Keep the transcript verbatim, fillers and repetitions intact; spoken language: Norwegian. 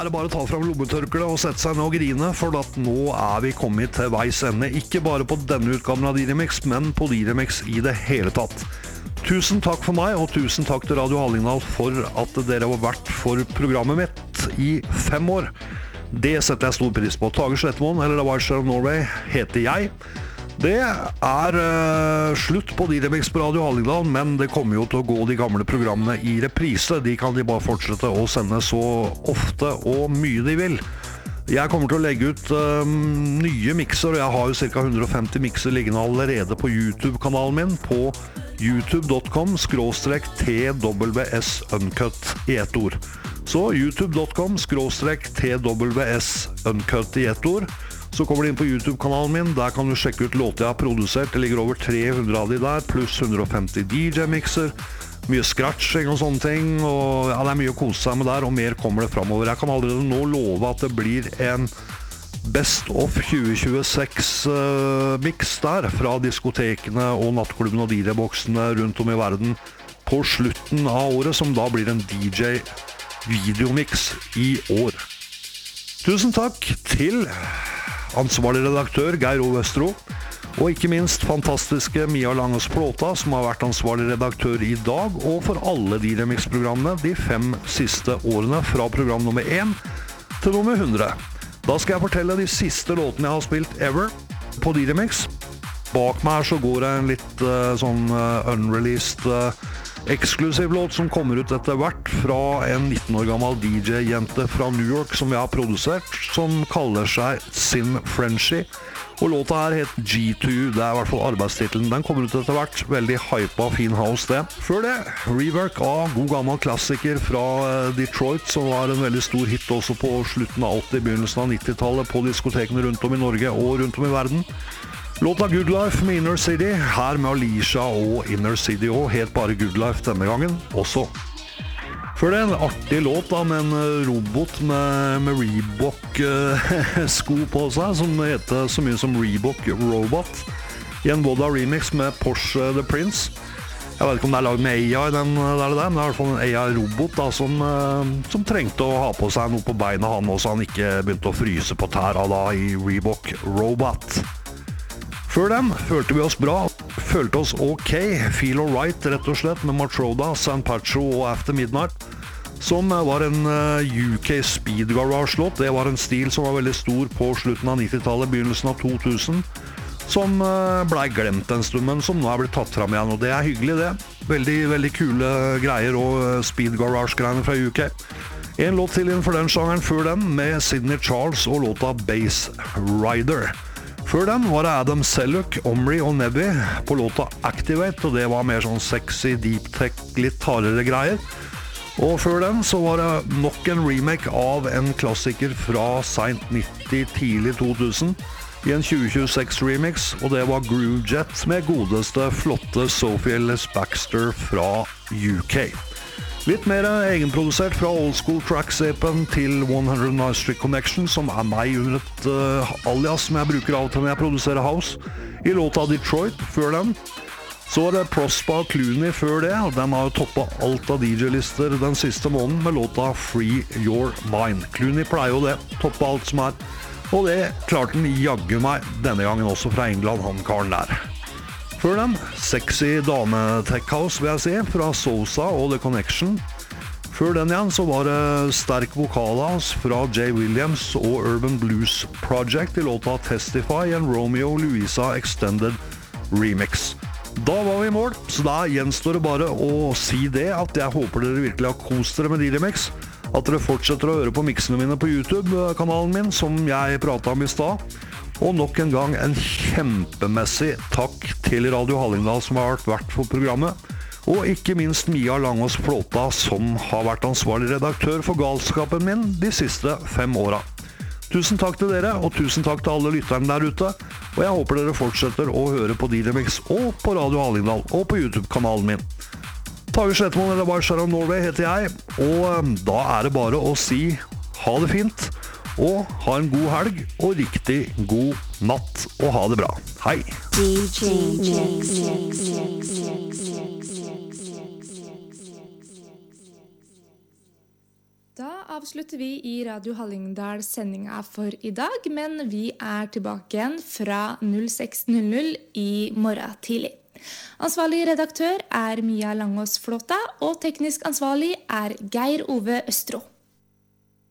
er det bare å ta frem lommetørkle og sette seg ned og grine, for at nå er vi kommet til veis ende. Ikke bare på denne utgaven av Dyremix, men på Dyremix i det hele tatt. Tusen takk for meg, og tusen takk til Radio Hallingdal for at dere har vært for programmet mitt i fem år. Det setter jeg stor pris på. Tage Slettemoen, eller The Vice of Norway, heter jeg. Det er uh, slutt på Dyremix på Radio Hallingdal, men det kommer jo til å gå de gamle programmene i reprise. De kan de bare fortsette å sende så ofte og mye de vil. Jeg kommer til å legge ut uh, nye mixer, og jeg har jo cirka hundre og femti mixer liggende allerede på YouTube-kanalen min på youtube dot com skråstrek T W S Uncut i ett ord. Så youtube dot com skråstrek T W S Uncut i ett ord. Så kommer du inn på YouTube-kanalen min, der kan du sjekke ut låter jeg har produsert. Det ligger over tre hundre av de der, pluss hundre og femti D J-mixer, mye scratching og sånne ting, og ja, det er mye å kose seg med der, og mer kommer det fremover. Jeg kan allerede nå love at det blir en Best of tjue tjueseks uh, mix der, fra diskotekene og nattklubben og D J-boksene rundt om i verden, på slutten av året, som da blir en D J-videomix i år. Tusen takk til ansvarlig redaktør Geir O. Vestro, og ikke minst fantastiske Mia Langes Plåta, som har vært ansvarlig redaktør i dag, og for alle de remix-programmene de fem siste årene, fra program nummer én til nummer hundre. Da skal jeg fortelle de siste låtene jeg har spilt ever på D-Remix. Bak meg så går det en litt uh, sånn uh, unreleased uh, eksklusiv låt som kommer ut etter hvert fra en nitten år gammel D J-jente fra New York som jeg har produsert, som kaller seg Sin Frenchie. Og låta her heter G to U, det er i hvert fall arbeidstitelen. Den kommer ut etter hvert, veldig hypa, fin house det. Før det, rework av god gammel klassiker fra Detroit, som var en veldig stor hit også på slutten av åtti, begynnelsen av nittitallet, på diskotekene rundt om i Norge og rundt om i verden. Låta Good Life med Inner City, her med Alicia og Inner City, og helt bare Good Life denne gangen også. Før det en artig låt da, med en robot med, med Reebok-sko på seg, som heter så mye som Reebok Robot, i en Voda remix med Porsche The Prince. Jeg vet ikke om det er laget med A I, den der, der, men det er i hvert fall en A I-robot da, som, som trengte å ha på seg noe på beina han, så han ikke begynte å fryse på tæra da i Reebok Robot. Før den følte vi oss bra, følte oss ok, Feel Alright rett og slett, med Matroda, San Pacho og After Midnight, som var en U K Speed Garage-låt. Det var en stil som var veldig stor på slutten av nittitallet, begynnelsen av to tusen, som ble glemt en stund, men som nå er blitt tatt frem igjen, og det er hyggelig det. Veldig, veldig kule greier og Speed Garage-greiene fra U K. En låt til innenfor den sjangeren før den, med Sidney Charles og låta Bass Rider. Før den var det Adam Selleck, Omri og Nebby på låta Activate, og det var mer sånn sexy, deep tech, litt hardere greier. Og før den så var det nok en remake av en klassiker fra sent nitti, tidlig to tusen, i en tjue tjueseks remix, og det var Groove Jet med godeste, flotte Sophie Ellis Baxter fra U K. Litt mer egenprodusert fra Old School Track-sapen til hundre Nice Street Connection, som er meg under et uh, alias som jeg bruker av og til når jeg produserer house, i låta Detroit før den. Så var det Prospa Clooney før det, og den har jo toppet alt av D J-lister den siste måneden med låta Free Your Mind. Clooney pleier jo det, toppet alt som er, og det klarte den jagge meg denne gangen også fra England, han karen der. Før den, sexy dame-tech house vil jeg si, fra Sosa og The Connection. Før den igjen så var det sterk vokalhouse fra Jay Williams og Urban Blues Project i låta Testify, en Romeo Louisa Extended Remix. Da var vi i mål, så da gjenstår det bare å si det, at jeg håper dere virkelig har kost dere med D-Remix, at dere fortsetter å høre på mixene mine på YouTube-kanalen min, som jeg pratet om i stad. Og nok en gang en kjempemessig takk til Radio Hallingdal som har vært for programmet, og ikke minst Mia Langås Plåta som har vært ansvarlig redaktør for galskapen min de siste fem åra. Tusen takk til dere, og tusen takk til alle lytterne der ute, og jeg håper dere fortsetter å høre på D-Remix og på Radio Hallingdal og på YouTube-kanalen min. Tage Slettemoen, eller Vice of Norway heter jeg, og da er det bare å si ha det fint, og ha en god helg, og riktig god natt, og ha det bra. Hei! Da avslutter vi i Radio Hallingdal sendinga for i dag, men vi er tilbake igjen fra seks null null i morgen tidlig. Ansvarlig redaktør er Mia Langås Flåta, og teknisk ansvarlig er Geir Ove Østro.